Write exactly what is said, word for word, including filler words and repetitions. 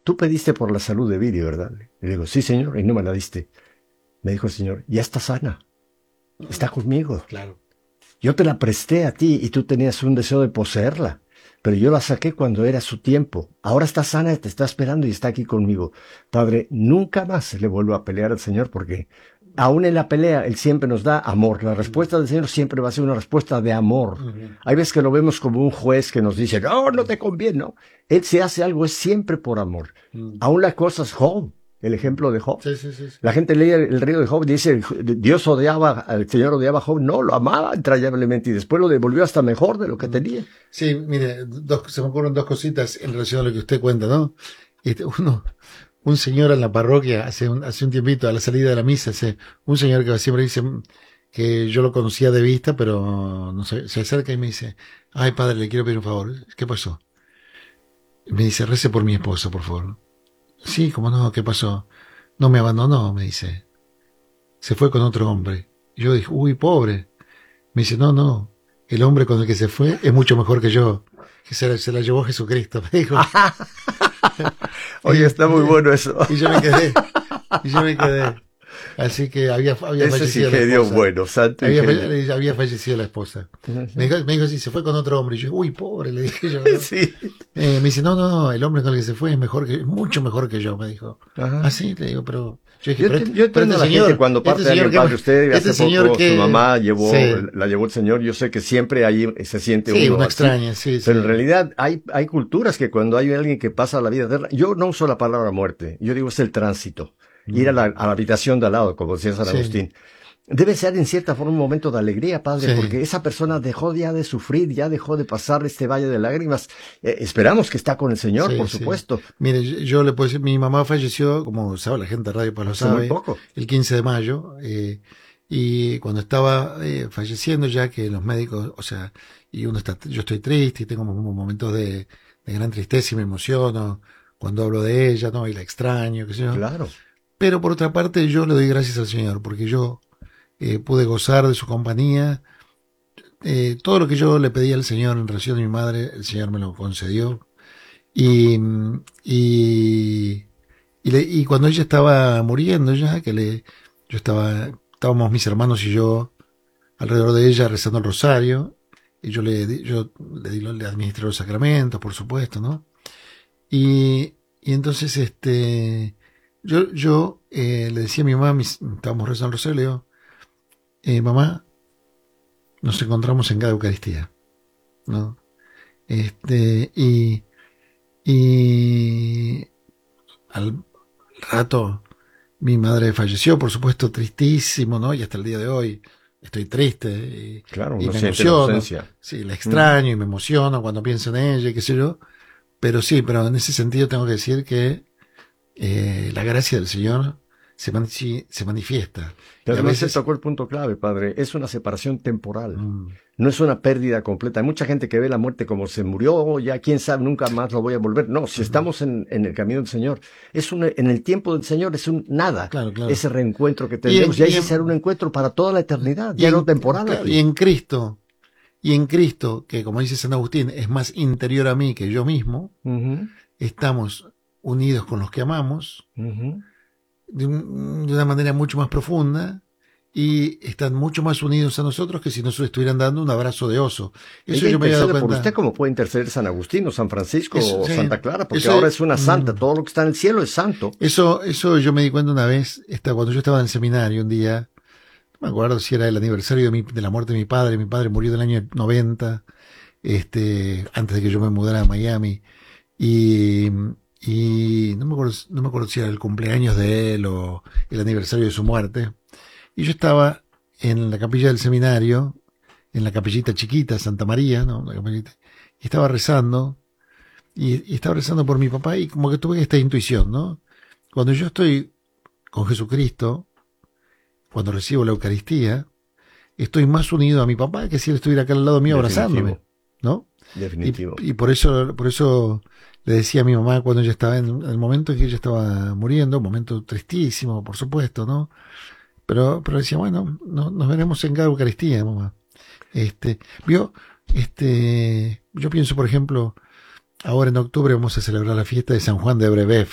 tú pediste por la salud de Viri, ¿verdad? Le digo, sí, señor, y no me la diste. Me dijo el señor, ya está sana, está conmigo. Claro. Yo te la presté a ti y tú tenías un deseo de poseerla, pero yo la saqué cuando era su tiempo. Ahora está sana, te está esperando y está aquí conmigo. Padre, nunca más le vuelvo a pelear al Señor porque aún en la pelea Él siempre nos da amor. La respuesta del Señor siempre va a ser una respuesta de amor. Uh-huh. Hay veces que lo vemos como un juez que nos dice, no, no te conviene, no. Él si hace algo es siempre por amor. Uh-huh. Aún las cosas, Job, el ejemplo de Job. Sí, sí, sí, sí. La gente lee el río de Job y dice, Dios odiaba, el Señor odiaba a Job. No, lo amaba entrañablemente y después lo devolvió hasta mejor de lo que tenía. Sí, mire, dos, se me ocurren dos cositas en relación a lo que usted cuenta, ¿no? Este, uno, un señor en la parroquia, hace un, hace un tiempito, a la salida de la misa, hace, un señor que siempre dice que yo lo conocía de vista, pero no sé, se acerca y me dice, ay padre, le quiero pedir un favor. ¿Qué pasó? Me dice, rece por mi esposa, por favor. Sí, cómo no, ¿qué pasó? No me abandonó, me dice. Se fue con otro hombre. Y yo dije, uy, pobre. Me dice, no, no, el hombre con el que se fue es mucho mejor que yo. Que se la, se la llevó Jesucristo, me dijo. Oye, está muy bueno eso. Y yo me quedé, y yo me quedé. Así que había, había Ese fallecido sí la esposa. Bueno, santo había, ingenio. había fallecido la esposa. Me dijo, me dijo, sí, se fue con otro hombre. Y yo, uy, pobre, le dije yo. ¿No? Sí. Eh, me dice, no, no, no, el hombre con el que se fue es mejor que, mucho mejor que yo, me dijo. Ajá. Ah, sí, le digo, pero... Yo, dije, yo, pero, yo entiendo este a la señor, gente cuando parte este alguien que, padre, usted este hace poco que, su mamá llevó, sí. la llevó el Señor, yo sé que siempre ahí se siente sí, uno uno así, extraña, sí, pero sí. en realidad hay, hay culturas que cuando hay alguien que pasa la vida eterna, yo no uso la palabra muerte, yo digo es el tránsito, mm. ir a la, a la habitación de al lado, como decía San Agustín. Sí. Debe ser en cierta forma un momento de alegría, padre, sí. porque esa persona dejó ya de sufrir, ya dejó de pasar este valle de lágrimas. Eh, esperamos que está con el Señor, sí, por supuesto. Sí. Mire, yo le puedo decir, mi mamá falleció, como sabe la gente de Radio Paz lo sabe, muy poco. el quince de mayo, eh, y cuando estaba eh, falleciendo ya que los médicos, o sea, y uno está, yo estoy triste y tengo momentos de, de gran tristeza y me emociono cuando hablo de ella, ¿no? Y la extraño, qué sé yo. Claro. Pero por otra parte yo le doy gracias al Señor, porque yo Eh, pude gozar de su compañía. Eh, todo lo que yo le pedí al Señor en relación a mi madre, el Señor me lo concedió. Y, y, y, le, y cuando ella estaba muriendo ya, que le, yo estaba, estábamos mis hermanos y yo alrededor de ella rezando el rosario, y yo le, yo le, di, le administré los sacramentos, por supuesto, ¿no? Y, y entonces, este, yo, yo eh, le decía a mi mamá, mis, estábamos rezando el rosario, le digo, Eh, mamá, nos encontramos en cada Eucaristía, ¿no? Este, y, y al rato mi madre falleció, por supuesto, tristísimo, ¿no? Y hasta el día de hoy estoy triste y, claro, y no me emociono. Sí, la extraño mm. y me emociono cuando pienso en ella y qué sé yo. Pero sí, pero en ese sentido tengo que decir que eh, la gracia del Señor se, man, se manifiesta. Pero además veces... se tocó el punto clave, padre. Es una separación temporal. Mm. No es una pérdida completa. Hay mucha gente que ve la muerte como se murió, ya quién sabe, nunca más lo voy a volver. No, si mm. estamos en, en el camino del Señor, es un, en el tiempo del Señor es un nada. Claro, claro. Ese reencuentro que tenemos. Y, en, y ahí será un encuentro para toda la eternidad, ya en, no temporal. Claro, y en Cristo, y en Cristo, que como dice San Agustín, es más interior a mí que yo mismo, uh-huh. estamos unidos con los que amamos, uh-huh. De, un, de una manera mucho más profunda y están mucho más unidos a nosotros que si nos estuvieran dando un abrazo de oso. Eso yo me he dado cuenta. Por usted como puede interceder San Agustín o San Francisco eso, o sí, Santa Clara, porque ahora es una santa, mm, todo lo que está en el cielo es santo. Eso, eso yo me di cuenta una vez, esta, cuando yo estaba en el seminario un día, no me acuerdo si era el aniversario de, mi, de la muerte de mi padre, mi padre murió en el año noventa, este, antes de que yo me mudara a Miami, y y no me acuerdo, no me acuerdo si era el cumpleaños de él o el aniversario de su muerte. Y yo estaba en la capilla del seminario, en la capillita chiquita, Santa María, ¿no? La capillita, y estaba rezando, y, y estaba rezando por mi papá, y como que tuve esta intuición, ¿no? Cuando yo estoy con Jesucristo, cuando recibo la Eucaristía, estoy más unido a mi papá que si él estuviera acá al lado mío abrazándome, ¿no? Definitivo. Y, y por eso, por eso le decía a mi mamá cuando ella estaba en el momento en que ella estaba muriendo, un momento tristísimo, por supuesto, ¿no? Pero, pero decía, bueno, no, nos veremos en cada Eucaristía, mamá. Este, vio, este, yo pienso, por ejemplo, ahora en octubre vamos a celebrar la fiesta de San Juan de Brebeuf.